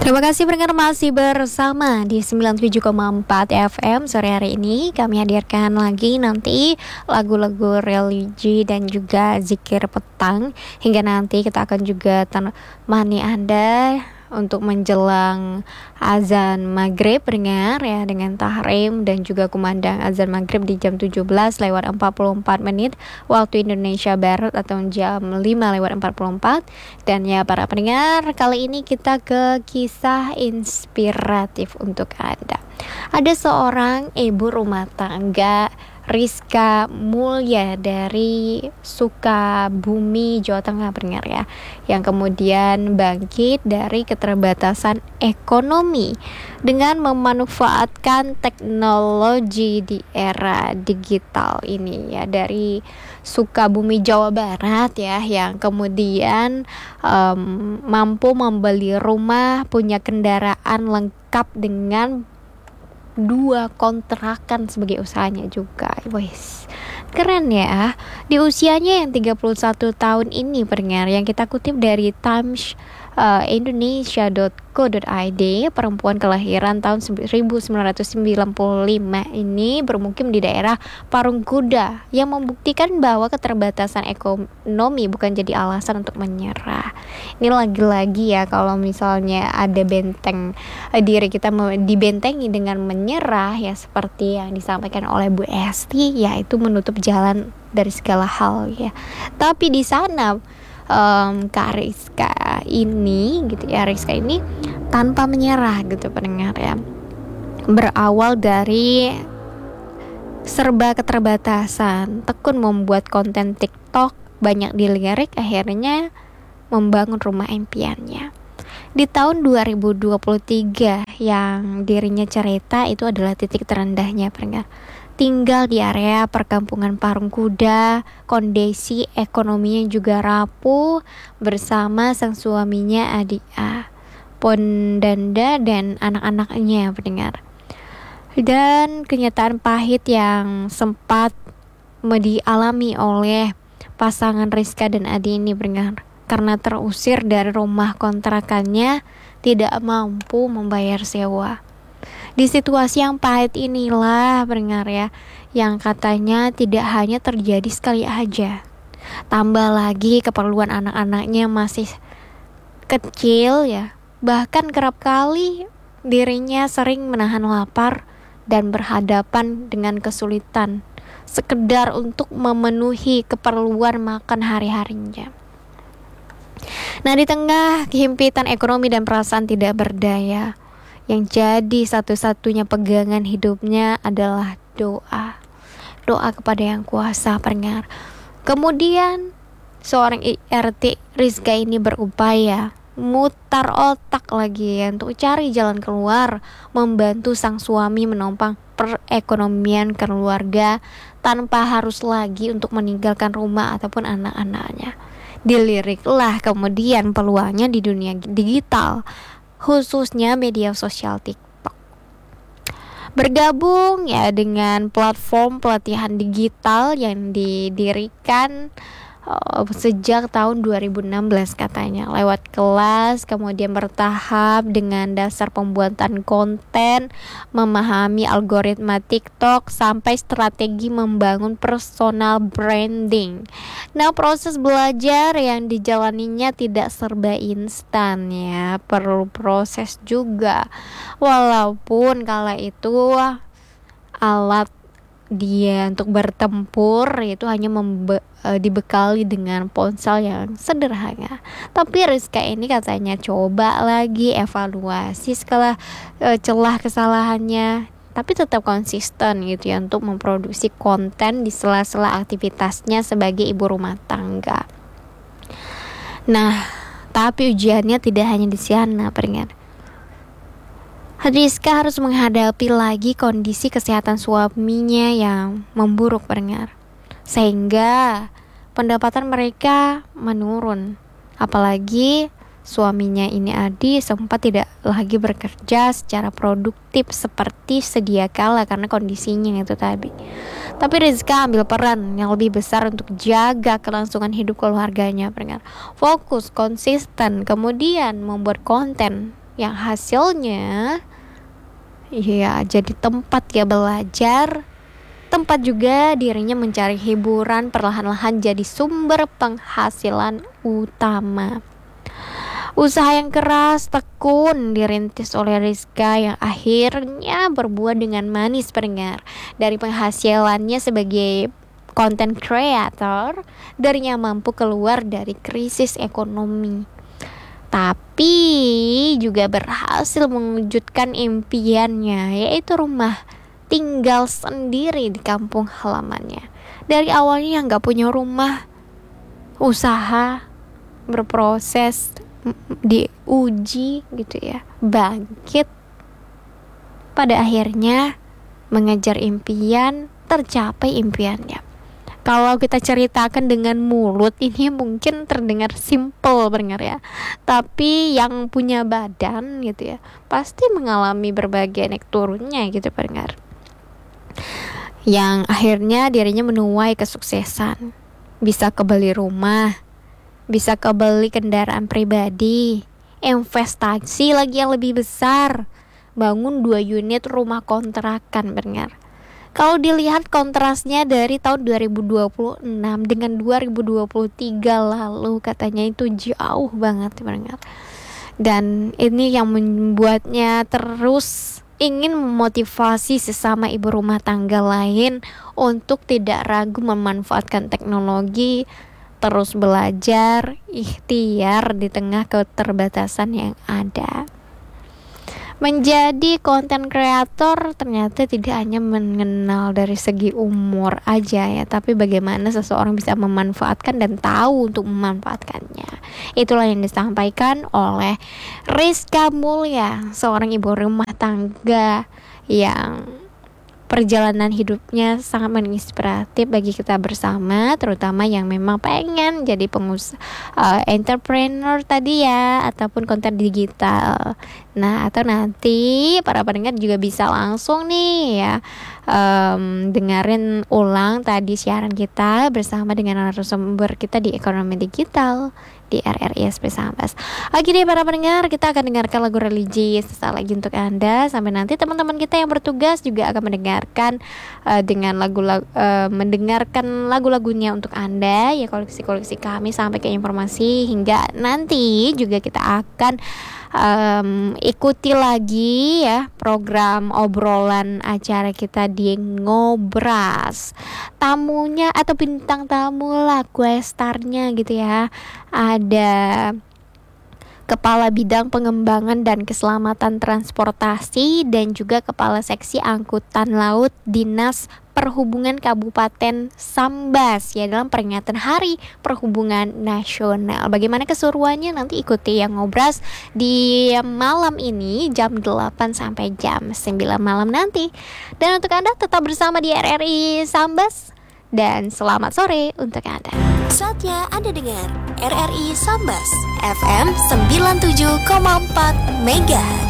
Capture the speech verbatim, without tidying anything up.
Terima kasih pendengar masih bersama di sembilan puluh tujuh koma empat F M. Sore hari ini kami hadirkan lagi nanti lagu-lagu religi dan juga zikir petang. Hingga nanti kita akan juga temani Anda untuk menjelang azan maghrib, pendengar ya, dengan tahrim dan juga kumandang azan maghrib di jam tujuh belas lewat empat puluh empat menit waktu Indonesia Barat atau jam lima lewat empat puluh empat. Dan ya para pendengar, kali ini kita ke kisah inspiratif untuk Anda. Ada seorang ibu rumah tangga, Rizka Mulya dari Sukabumi, Jawa Tengah, pendengar ya, yang kemudian bangkit dari keterbatasan ekonomi dengan memanfaatkan teknologi di era digital ini ya, dari Sukabumi, Jawa Barat ya, yang kemudian um, mampu membeli rumah, punya kendaraan lengkap dengan dua kontrakan sebagai usahanya juga. Wes, keren ya. Di usianya yang tiga puluh satu tahun ini, pendengar, yang kita kutip dari times indonesia dot co dot i d, perempuan kelahiran tahun seribu sembilan ratus sembilan puluh lima ini bermukim di daerah Parungkuda, yang membuktikan bahwa keterbatasan ekonomi bukan jadi alasan untuk menyerah. Ini lagi-lagi ya, kalau misalnya ada benteng eh, diri kita dibentengi dengan menyerah ya, seperti yang disampaikan oleh Bu Esti, yaitu menutup jalan dari segala hal ya. Tapi di sana Um, Kak Rizka ini gitu ya, Rizka ini tanpa menyerah gitu, pendengar ya. Berawal dari serba keterbatasan, tekun membuat konten TikTok, banyak dilirik, akhirnya membangun rumah impiannya. Di tahun dua ribu dua puluh tiga yang dirinya cerita itu adalah titik terendahnya, pendengar. Tinggal di area perkampungan Parungkuda, kondisi ekonominya juga rapuh bersama sang suaminya Adia, Pondanda dan anak-anaknya, pendengar. Dan kenyataan pahit yang sempat dialami oleh pasangan Rizka dan Adi ini, pendengar, karena terusir dari rumah kontrakannya, tidak mampu membayar sewa. Di situasi yang pahit inilah, pendengar ya, yang katanya tidak hanya terjadi sekali aja. Tambah lagi keperluan anak-anaknya masih kecil ya. Bahkan kerap kali dirinya sering menahan lapar dan berhadapan dengan kesulitan sekedar untuk memenuhi keperluan makan hari-harinya. Nah, di tengah kehimpitan ekonomi dan perasaan tidak berdaya, yang jadi satu-satunya pegangan hidupnya adalah doa. Doa kepada Yang Kuasa, pendengar. Kemudian seorang I R T Rizka ini berupaya mutar otak lagi ya, untuk cari jalan keluar, membantu sang suami menopang perekonomian keluarga tanpa harus lagi untuk meninggalkan rumah ataupun anak-anaknya. Diliriklah kemudian peluangnya di dunia digital, khususnya media sosial TikTok. Bergabung ya dengan platform pelatihan digital yang didirikan uh, sejak tahun dua ribu enam belas katanya. Lewat kelas, kemudian bertahap dengan dasar pembuatan konten, memahami algoritma TikTok, sampai strategi membangun personal branding. Nah, proses belajar yang dijalaninya tidak serba instan ya, perlu proses juga. Walaupun kala itu alat dia untuk bertempur itu hanya membe- e, dibekali dengan ponsel yang sederhana. Tapi Rizka ini katanya coba lagi evaluasi segala e, celah kesalahannya, tapi tetap konsisten gitu ya untuk memproduksi konten di sela-sela aktivitasnya sebagai ibu rumah tangga. Nah, tapi ujiannya tidak hanya di sana, pendengar. Rizka harus menghadapi lagi kondisi kesehatan suaminya yang memburuk, pendengar, sehingga pendapatan mereka menurun. Apalagi suaminya ini Adi sempat tidak lagi bekerja secara produktif seperti sedia kala karena kondisinya itu tadi. Tapi Rizka ambil peran yang lebih besar untuk jaga kelangsungan hidup keluarganya, pendengar. Fokus, konsisten, kemudian membuat konten yang hasilnya ya jadi tempat dia belajar, tempat juga dirinya mencari hiburan, perlahan-lahan jadi sumber penghasilan utama. Usaha yang keras, tekun dirintis oleh Rizka yang akhirnya berbuah dengan manis pendengar. Dari penghasilannya sebagai content creator, dirinya mampu keluar dari krisis ekonomi. Tapi juga berhasil mewujudkan impiannya, yaitu rumah tinggal sendiri di kampung halamannya. Dari awalnya yang gak punya rumah, usaha, berproses, diuji gitu ya, bangkit, pada akhirnya mengejar impian, tercapai impiannya. Kalau kita ceritakan dengan mulut ini mungkin terdengar simple pendengar ya, tapi yang punya badan gitu ya pasti mengalami berbagai naik turunnya gitu pendengar, yang akhirnya dirinya menuai kesuksesan. Bisa kebeli rumah, bisa kebeli kendaraan pribadi, investasi lagi yang lebih besar, bangun dua unit rumah kontrakan pendengar. Kalau dilihat kontrasnya dari tahun dua ribu dua puluh enam dengan dua ribu dua puluh tiga lalu, katanya itu jauh banget pendengar. Dan ini yang membuatnya terus ingin memotivasi sesama ibu rumah tangga lain untuk tidak ragu memanfaatkan teknologi, terus belajar, ikhtiar di tengah keterbatasan yang ada. Menjadi konten kreator ternyata tidak hanya mengenal dari segi umur aja ya, tapi bagaimana seseorang bisa memanfaatkan dan tahu untuk memanfaatkannya. Itulah yang disampaikan oleh Rizka Mulya, seorang ibu rumah tangga yang perjalanan hidupnya sangat menginspiratif bagi kita bersama, terutama yang memang pengen jadi pengusaha, uh, entrepreneur tadi ya, ataupun konten digital. Nah, atau nanti para pendengar juga bisa langsung nih ya um, dengerin ulang tadi siaran kita bersama dengan narasumber kita di Ekonomi Digital di R R I S P Sambas. Oke deh para pendengar, kita akan dengarkan lagu religi sesaat lagi untuk Anda. Sampai nanti teman-teman kita yang bertugas juga akan mendengarkan uh, dengan lagu-lagu uh, mendengarkan lagu-lagunya untuk Anda ya, koleksi-koleksi kami sampai ke informasi, hingga nanti juga kita akan Um, ikuti lagi ya program obrolan acara kita di Ngobras. Tamunya atau bintang tamu lah, guestarnya gitu ya, ada Kepala Bidang Pengembangan dan Keselamatan Transportasi dan juga Kepala Seksi Angkutan Laut Dinas Perhubungan Kabupaten Sambas ya, dalam peringatan Hari Perhubungan Nasional. Bagaimana keseruannya nanti ikuti yang Ngobras di malam ini jam delapan sampai jam sembilan malam nanti. Dan untuk Anda tetap bersama di R R I Sambas dan selamat sore untuk Anda. Saatnya Anda dengar R R I Sambas F M sembilan puluh tujuh koma empat Megahertz.